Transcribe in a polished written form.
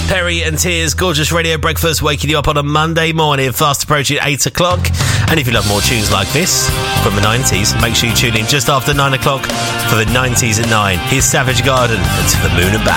Perry and Tears, gorgeous radio breakfast, waking you up on a Monday morning, fast approaching 8 o'clock. And if you love more tunes like this from the 90s, make sure you tune in just after 9 o'clock for the 90s at 9. Here's Savage Garden and To the Moon and Back.